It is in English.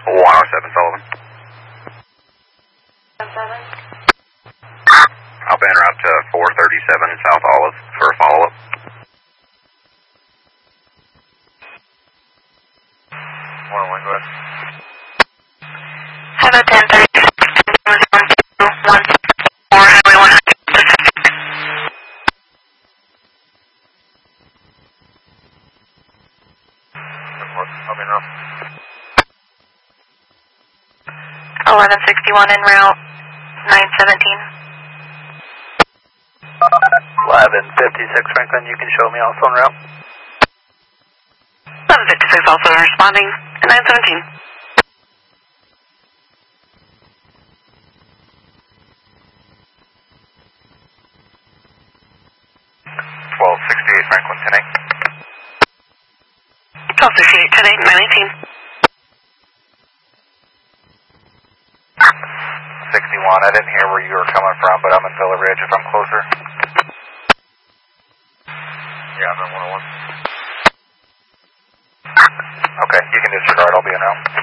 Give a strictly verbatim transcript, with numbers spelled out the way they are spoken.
one oh seven Sullivan. I'll be en route to four thirty-seven South Olive for a follow-up. one oh one, go ahead. Hello, ten thirty-six, one two one four, Highway one hundred Pacific. I'll be en route. eleven sixty-one en route, nine seventeen. eleven fifty-six Franklin, you can show me also en route. eleven fifty-six also responding, nine seventeen. twelve sixty-eight Franklin, ten eight. twelve sixty-eight, ten eight, nine eighteen. sixty-one, I didn't hear where you were coming from, but I'm in Villa Ridge if I'm closer. Yeah, I'm in one oh one. Okay, you can disregard, I'll be in out.